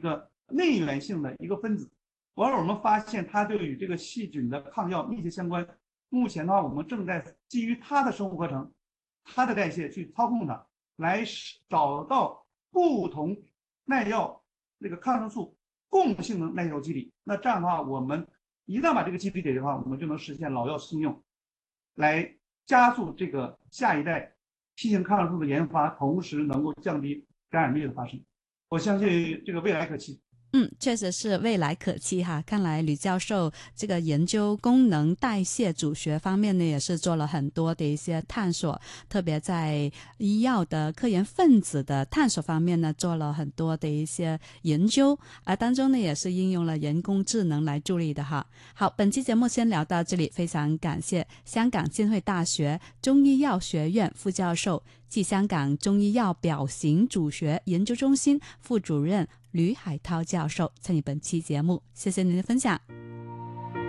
个内源性的一个分子，而我们发现它就与这个细菌的抗药密切相关。目前的话，我们正在基于它的生物合成、它的代谢去操控它，来找到不同耐药那个抗生素共性的耐药机理。那这样的话，我们一旦把这个机理解决的话，我们就能实现老药新用，来加速这个下一代T型抗生素的研发，同时能够降低感染率的发生。我相信这个未来可期。 确实是未来可期哈。看来吕教授这个研究功能代谢组学方面呢，也是做了很多的一些探索，特别在医药的科研分子的探索方面呢，做了很多的一些研究，而当中呢，也是应用了人工智能来助力的哈。好，本期节目先聊到这里，非常感谢香港浸会大学中医药学院副教授暨香港中医药表型组学研究中心副主任吕海涛教授参与本期节目，谢谢您的分享。